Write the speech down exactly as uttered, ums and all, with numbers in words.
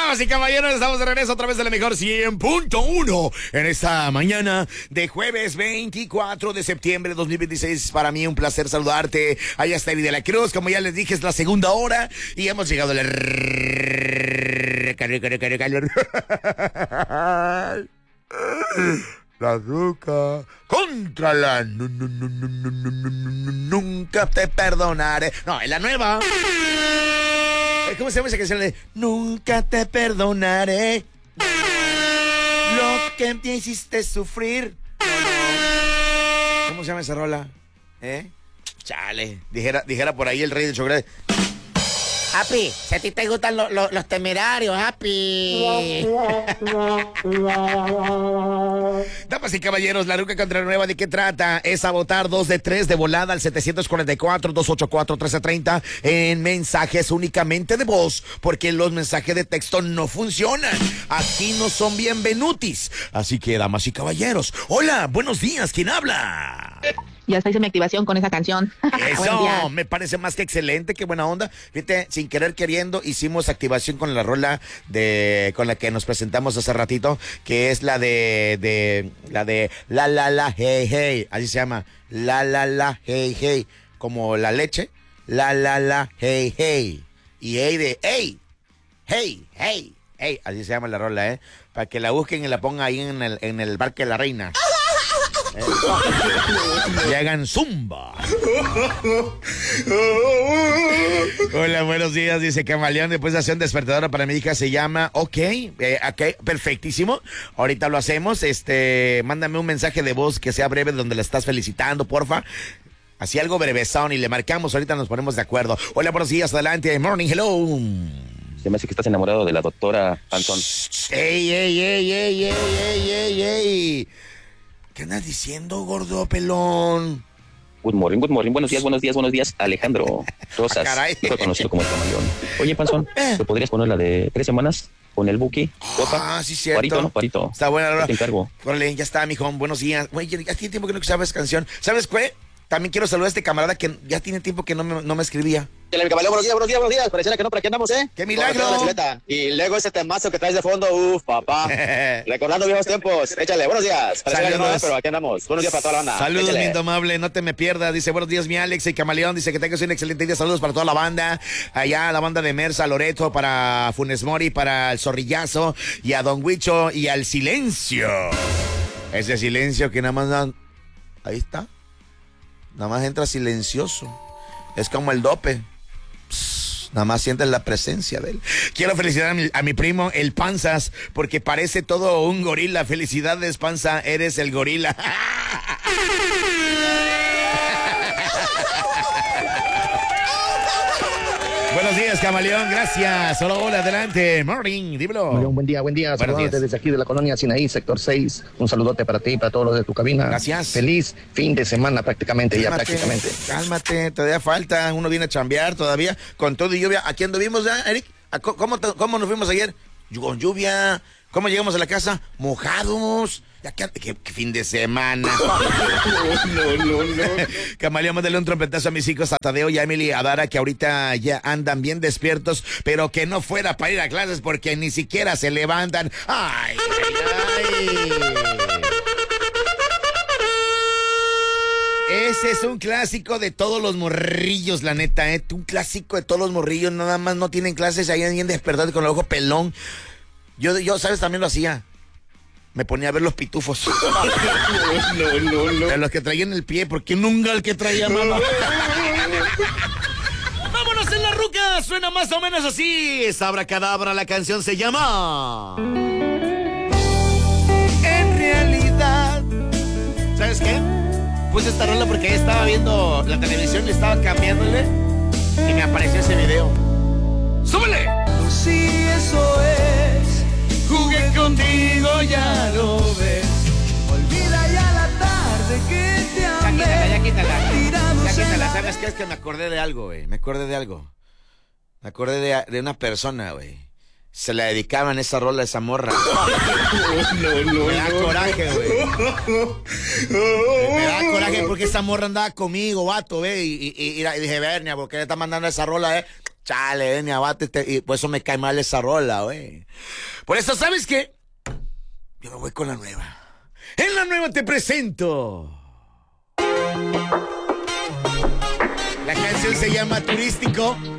Damas y caballeros, estamos de regreso a través de la mejor cien punto uno en esta mañana de jueves veinticuatro de septiembre de dos mil veintiséis. Para mí un placer saludarte. Allá está Eddie de la Cruz, como ya les dije, es la segunda hora y hemos llegado a la... La ruca contra la... Nunca te perdonaré. No, es la nueva. ¿Cómo se llama esa canción de Nunca te perdonaré lo que me hiciste sufrir? ¿Cómo se llama esa rola? ¿Eh? Chale, dijera, dijera por ahí el rey del chocolate. Happy, si a ti te gustan lo, lo, los temerarios, Happy. Damas y caballeros, la ruca contra la nueva, ¿de qué trata? Es a votar dos de tres de volada al setecientos cuarenta y cuatro, doscientos ochenta y cuatro, trece treinta en mensajes únicamente de voz, porque los mensajes de texto no funcionan. Aquí no son bienvenutis. Así que, damas y caballeros, hola, buenos días, ¿quién habla? Ya está, hice mi activación con esa canción. Eso, me parece más que excelente, qué buena onda. Fíjate, sin querer queriendo, hicimos activación con la rola de con la que nos presentamos hace ratito, que es la de, de la de la la la hey hey, así se llama, la la la hey hey, como la leche, la la la hey hey, y hey de hey, hey, hey, hey, así se llama la rola, eh, para que la busquen y la pongan ahí en el, en el Parque de la Reina. Eh. Y hagan zumba. Hola, buenos días, dice Camaleón. Después de hacer un despertador para mi hija se llama. Ok, eh, okay, perfectísimo. Ahorita lo hacemos. Este, mándame un mensaje de voz que sea breve donde la estás felicitando, porfa. Así algo brevesón y le marcamos. Ahorita nos ponemos de acuerdo. Hola, buenos días, adelante. Morning, hello. Se me hace que estás enamorado de la doctora Panzón. Ey, ey, ey, ey, ey, ey, ey, ey. ¿Qué andas diciendo, gordo pelón? Good morning, good morning. Buenos días, buenos días, buenos días. Alejandro Rosas, Ah, caray. mejor conocido como el Camaleón. Oye, Panzón, ¿te podrías poner la de tres semanas con el Buki? Ah, sí, cierto. Parito, ¿no? Parito. Está buena, Yo te encargo. Órale, ya está, mijo. Buenos días. Güey, ya tiene tiempo que no escuchaba esa canción. ¿Sabes qué? También quiero saludar a este camarada que ya tiene tiempo que no me, no me escribía. Mi caballo, buenos días, buenos días, buenos días. Pareciera que no, pero aquí andamos, ¿eh? ¡Qué milagro! Y luego ese temazo que traes de fondo, uff, papá. Recordando viejos tiempos. Échale, buenos días. Pareciera que no, pero aquí andamos. Buenos días para toda la banda. Saludos, Échale. mi indomable, no te me pierdas. Dice, buenos días, mi Alex y Camaleón. Dice que tengas un excelente día. Saludos para toda la banda. Allá, la banda de Mersa, Loreto, para Funes Mori, para el Zorrillazo, y a Don Huicho, y al Silencio. Ese silencio que nada más dan... Ahí está. Nada más entra silencioso. Es como el dope. Psst, nada más sientes la presencia de él. Quiero felicitar a mi, a mi primo, el Panzas, porque parece todo un gorila. Felicidades, Panza, eres el gorila. Buenos días, Camaleón, gracias. Hola, hola, adelante. Morning, dímelo. Muy buen día, buen día. Saludándote desde aquí de la colonia Sinaí, sector seis. Un saludote para ti y para todos los de tu cabina. Gracias. Feliz fin de semana prácticamente, Cálmate, ya prácticamente. Cálmate, todavía falta. Uno viene a chambear todavía con todo y lluvia. ¿A quién anduvimos ya, Eric? ¿A co- ¿Cómo, te- ¿Cómo nos fuimos ayer? Con lluvia. ¿Cómo llegamos a la casa? Mojados. Ya que, ¿qué, qué fin de semana? No, no, no, no. Camaleón, mándale un trompetazo a mis hijos, a Tadeo y a Emily, a Dara, que ahorita ya andan bien despiertos, pero que no fuera para ir a clases porque ni siquiera se levantan. ¡Ay, ay, ay! Ese es un clásico de todos los morrillos, la neta, ¿eh? Un clásico de todos los morrillos, nada más no tienen clases, ahí bien despertados con el ojo pelón. Yo, yo, ¿sabes? También lo hacía. Me ponía a ver los pitufos. No, no, no. De los que traían el pie, porque nunca el que traía mano. ¡Vámonos en la ruca! Suena más o menos así. Es Abracadabra, la canción se llama... En realidad... ¿Sabes qué? Puse esta rola porque estaba viendo la televisión y estaba cambiándole y me apareció ese video. ¡Súbele! Si eso es, jugué contigo, ya lo ves. Olvida ya la tarde que te Ya amé. quítala, ya quítala. Tirados Ya quítala. en la- ¿Sabes qué? Es que me acordé de algo, güey. Me acordé de algo. Me acordé de, de una persona, güey. Se la dedicaban esa rola a esa morra. No, no, me da coraje, güey. Me, me da coraje porque esa morra andaba conmigo, vato, güey. Y, y, y, y dije, Bernia, ¿por qué le está mandando esa rola, eh? Chale, ven y abátete. Y por eso me cae mal esa rola, güey. Por eso, ¿sabes qué? Yo me voy con la nueva. En la nueva te presento. La canción se llama Turístico.